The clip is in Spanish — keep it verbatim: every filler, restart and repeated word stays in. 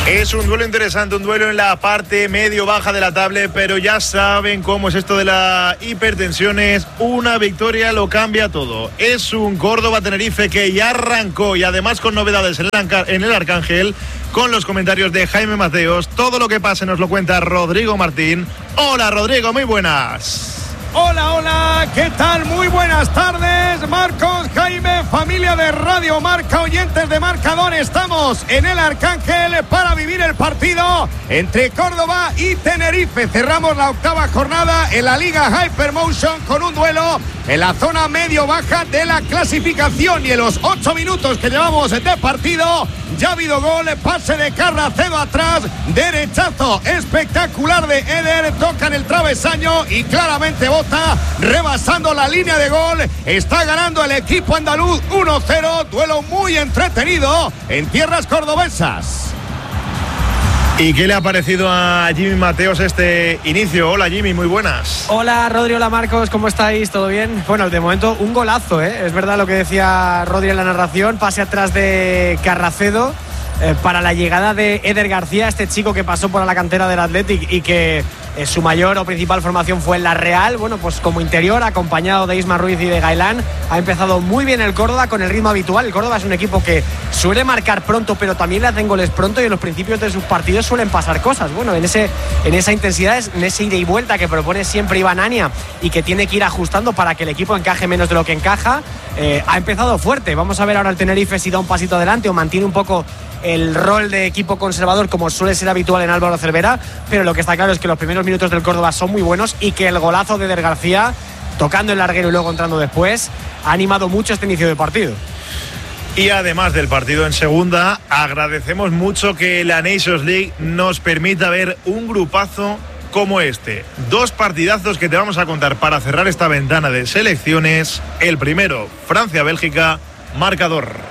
Es un duelo interesante, un duelo en la parte medio-baja de la tabla, pero ya saben cómo es esto de la hipertensiones. Una victoria lo cambia todo. Es un Córdoba-Tenerife que ya arrancó y además con novedades en el, en el Arcángel, con los comentarios de Jaime Mateos. Todo lo que pase nos lo cuenta Rodrigo Martín. Hola Rodrigo, muy buenas. Hola, hola, ¿qué tal? Muy buenas tardes, Marcos, Jaime, familia de Radio Marca, oyentes de Marcador. Estamos en el Arcángel para vivir el partido entre Córdoba y Tenerife. Cerramos la octava jornada en la Liga Hypermotion con un duelo en la zona medio-baja de la clasificación. Y en los ocho minutos que llevamos de partido ya ha habido gol, pase de Carracedo atrás, derechazo espectacular de Eder, toca en el travesaño y claramente bota, rebasando la línea de gol. Está ganando el equipo andaluz uno cero, duelo muy entretenido en tierras cordobesas. ¿Y qué le ha parecido a Jimmy Mateos este inicio? Hola Jimmy, muy buenas. Hola Rodri, hola Marcos, ¿cómo estáis? ¿Todo bien? Bueno, de momento un golazo, ¿eh? Es verdad lo que decía Rodri en la narración, pase atrás de Carracedo eh, para la llegada de Eder García, este chico que pasó por la cantera del Athletic y que eh, su mayor o principal formación fue en la Real. Bueno, pues como interior, acompañado de Isma Ruiz y de Gailán, ha empezado muy bien el Córdoba con el ritmo habitual. El Córdoba es un equipo que suele marcar pronto, pero también le hacen goles pronto y en los principios de sus partidos suelen pasar cosas. Bueno, en ese en esa intensidad, en ese ida y vuelta que propone siempre Iván Ania y que tiene que ir ajustando para que el equipo encaje menos de lo que encaja, eh, ha empezado fuerte. Vamos a ver ahora el Tenerife si da un pasito adelante o mantiene un poco el rol de equipo conservador como suele ser habitual en Álvaro Cervera, pero lo que está claro es que los primeros minutos del Córdoba son muy buenos y que el golazo de Eder García, tocando el larguero y luego entrando después, ha animado mucho este inicio de partido. Y además del partido en segunda, agradecemos mucho que la Nations League nos permita ver un grupazo como este. Dos partidazos que te vamos a contar para cerrar esta ventana de selecciones. El primero, Francia-Bélgica, marcador.